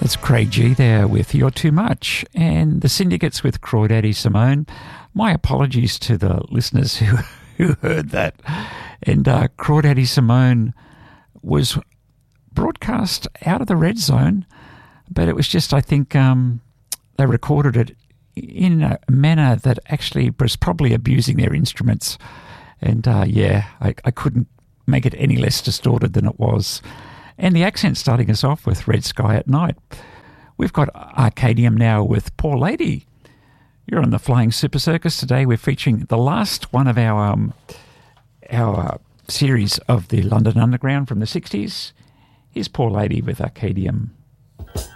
It's Craig G there with You're Too Much and the Syndicates with Crawdaddy Simone. My apologies to the listeners who heard that. And Crawdaddy Simone was broadcast out of the red zone, but it was just, I think, they recorded it in a manner that actually was probably abusing their instruments. And I couldn't make it any less distorted than it was. And the accent starting us off with Red Sky at Night. We've got Arcadium now with Poor Lady. You're on the Flying Super Circus. Today we're featuring the last one of our series of the London Underground from the 60s. Here's Poor Lady with Arcadium.